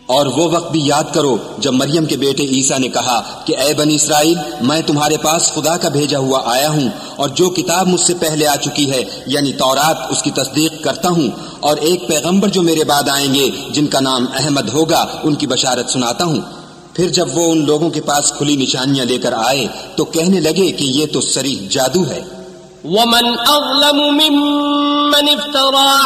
और वो वक्त भी याद करो जब मरियम के बेटे ईसा ने कहा कि ऐ बनी इसराइल, मैं तुम्हारे पास खुदा का भेजा हुआ आया हूँ और जो किताब मुझसे पहले आ चुकी है यानी तौरात, उसकी तस्दीक करता हूँ और एक पैगंबर जो मेरे बाद आएंगे जिनका नाम अहमद होगा, उनकी बशारत सुनाता हूँ। फिर जब वो उन लोगों के पास खुली निशानियां लेकर आए तो कहने लगे कि ये तो सरीह जादू है।